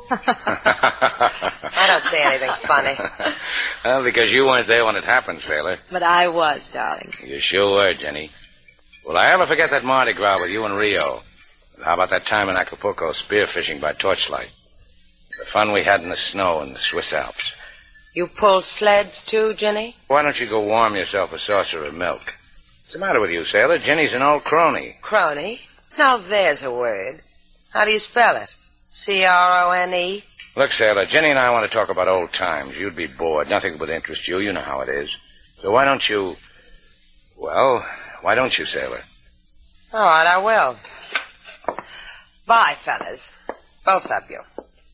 I don't say anything funny. Well, because you weren't there when it happened, sailor. But I was, darling. You sure were, Jenny. Will I ever forget that Mardi Gras with you and Rio? How about that time in Acapulco spearfishing by torchlight? The fun we had in the snow in the Swiss Alps. You pulled sleds, too, Jenny? Why don't you go warm yourself a saucer of milk? What's the matter with you, sailor? Jenny's an old crony. Crony? Now there's a word. How do you spell it? C-R-O-N-E? Look, sailor, Jenny and I want to talk about old times. You'd be bored. Nothing would interest you. You know how it is. So why don't you... Well, why don't you, sailor? All right, I will. Bye, fellas. Both of you.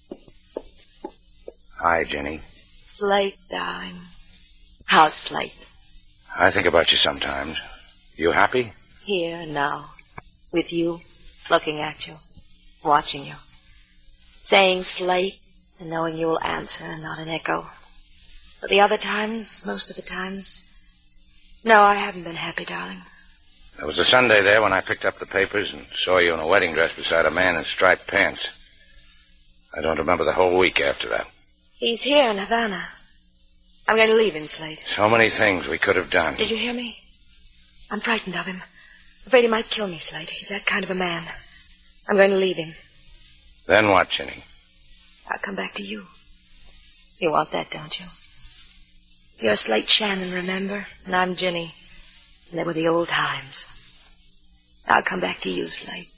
Hi, Jenny. Slate, darling. How's Slate? I think about you sometimes. You happy? Here and now. With you, looking at you, watching you. Saying Slate and knowing you'll answer and not an echo. But the other times, most of the times, no, I haven't been happy, darling. There was a Sunday there when I picked up the papers and saw you in a wedding dress beside a man in striped pants. I don't remember the whole week after that. He's here in Havana. I'm going to leave him, Slate. So many things we could have done. Did you hear me? I'm frightened of him. Afraid he might kill me, Slate. He's that kind of a man. I'm going to leave him. Then what, Jenny? I'll come back to you. You want that, don't you? You're Slate Shannon, remember? And I'm Jenny. And they were the old times. I'll come back to you, Slate.